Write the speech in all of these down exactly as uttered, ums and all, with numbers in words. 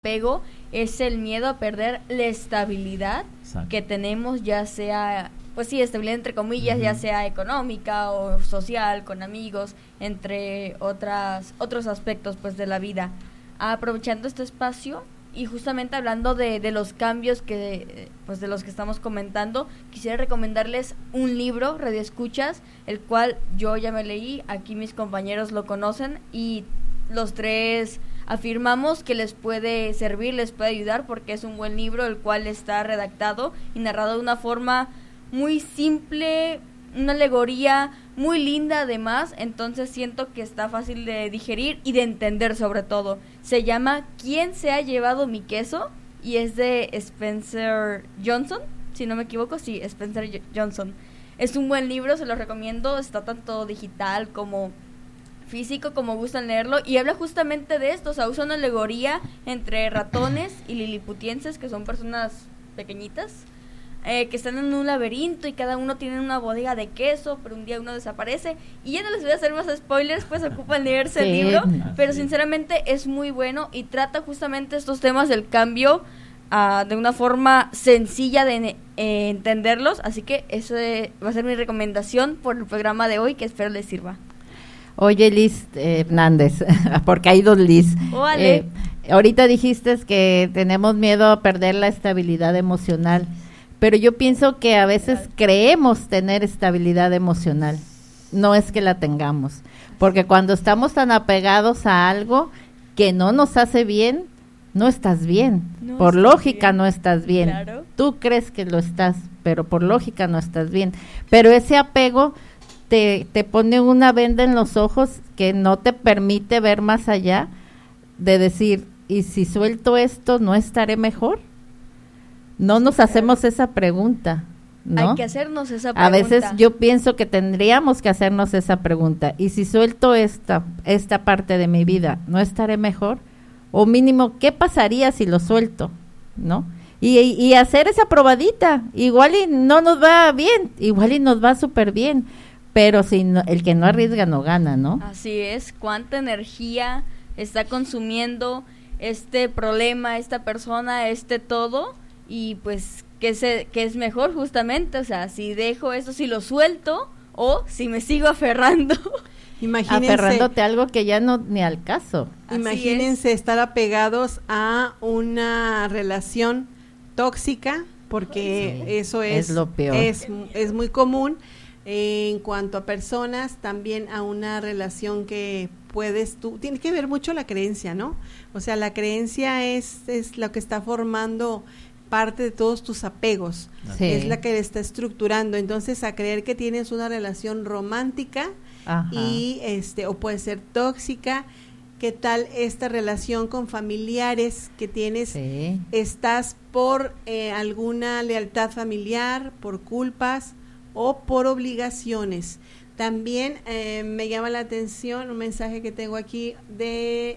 apego es el miedo a perder la estabilidad Exacto. que tenemos, ya sea, pues sí, estabilidad entre comillas, Uh-huh. ya sea económica o social, con amigos, entre otras otros aspectos pues de la vida. Aprovechando este espacio y justamente hablando de, de los cambios que pues de los que estamos comentando, quisiera recomendarles un libro, Radio Escuchas, el cual yo ya me leí, aquí mis compañeros lo conocen y los tres afirmamos que les puede servir, les puede ayudar porque es un buen libro el cual está redactado y narrado de una forma muy simple, una alegoría muy linda además, entonces siento que está fácil de digerir y de entender sobre todo. Se llama ¿Quién se ha llevado mi queso? Y es de Spencer Johnson, si no me equivoco, sí, Spencer Johnson. Es un buen libro, se lo recomiendo, está tanto digital como físico, como gustan leerlo, y habla justamente de esto, o sea, usa una alegoría entre ratones y liliputienses, que son personas pequeñitas, eh, que están en un laberinto y cada uno tiene una bodega de queso, pero un día uno desaparece, y ya no les voy a hacer más spoilers, pues ocupan leerse sí, el libro, pero sinceramente es muy bueno y trata justamente estos temas del cambio uh, de una forma sencilla de eh, entenderlos, así que eso va a ser mi recomendación por el programa de hoy, que espero les sirva. Oye, Liz eh, Hernández, porque hay dos Liz. Eh, ahorita dijiste que tenemos miedo a perder la estabilidad emocional, pero yo pienso que a veces creemos tener estabilidad emocional, no es que la tengamos, porque cuando estamos tan apegados a algo que no nos hace bien, no estás bien, no por estás lógica bien. No estás bien, claro. Tú crees que lo estás, pero por lógica no estás bien, pero ese apego Te, te pone una venda en los ojos que no te permite ver más allá de decir, ¿y si suelto esto no estaré mejor? No nos hacemos esa pregunta, ¿no? Hay que hacernos esa pregunta. A veces yo pienso que tendríamos que hacernos esa pregunta, ¿y si suelto esta, esta parte de mi vida, no estaré mejor? O mínimo, ¿qué pasaría si lo suelto? ¿No? Y, y hacer esa probadita, igual y no nos va bien, igual y nos va súper bien, pero si no, el que no arriesga no gana, ¿no? Así es, cuánta energía está consumiendo este problema, esta persona, este todo, y pues que se que es mejor justamente, o sea, si dejo eso, si lo suelto o si me sigo aferrando. Imagínense, aferrándote a algo que ya no ni al caso. Imagínense estar apegados a una relación tóxica, porque sí, eso es, es lo peor. Es, es muy común. En cuanto a personas, también a una relación que puedes tú, tiene que ver mucho la creencia, ¿no? O sea, la creencia es, es lo que está formando parte de todos tus apegos, sí. Es la que está estructurando, entonces a creer que tienes una relación romántica, ajá, y este, o puede ser tóxica. ¿Qué tal esta relación con familiares que tienes? Sí. Estás por eh, alguna lealtad familiar, por culpas o por obligaciones. También eh, me llama la atención un mensaje que tengo aquí de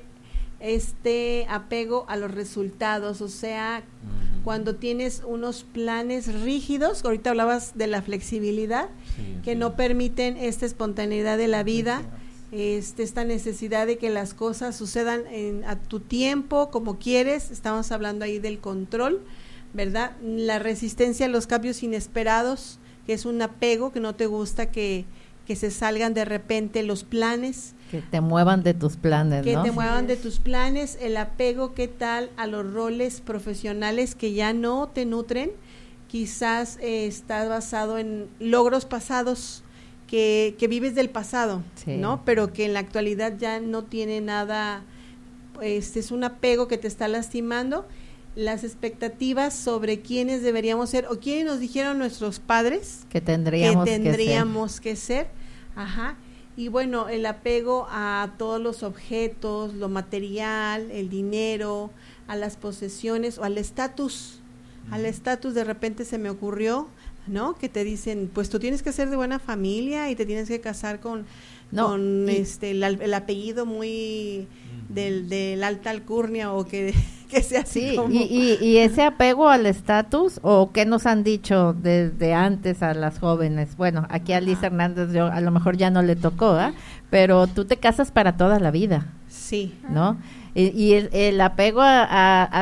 este apego a los resultados, o sea, uh-huh, cuando tienes unos planes rígidos, ahorita hablabas de la flexibilidad, sí, que sí, no permiten esta espontaneidad de la vida, este, esta necesidad de que las cosas sucedan en, a tu tiempo, como quieres, estamos hablando ahí del control, ¿verdad? La resistencia a los cambios inesperados, que es un apego, que no te gusta que, que se salgan de repente los planes. Que te muevan de tus planes, que ¿no? te muevan de tus planes, el apego, ¿qué tal a los roles profesionales que ya no te nutren? Quizás eh, está basado en logros pasados, que, que vives del pasado, sí, ¿no? Pero que en la actualidad ya no tiene nada, este es un apego que te está lastimando. Las expectativas sobre quiénes deberíamos ser o quiénes nos dijeron nuestros padres que tendríamos, que, tendríamos que, ser. que ser, ajá, y bueno, el apego a todos los objetos, lo material, el dinero, a las posesiones o al estatus, mm. al estatus de repente se me ocurrió, ¿no? Que te dicen, pues tú tienes que ser de buena familia y te tienes que casar con, no, con y, este el, el apellido muy del de la alta alcurnia o que que sea así, sí, como... y, y, y ese apego al estatus, o qué nos han dicho desde antes a las jóvenes, bueno, aquí a Liz Hernández yo a lo mejor ya no le tocó, ¿eh? Pero tú te casas para toda la vida, sí, ¿no? Y, y el, el apego a, a,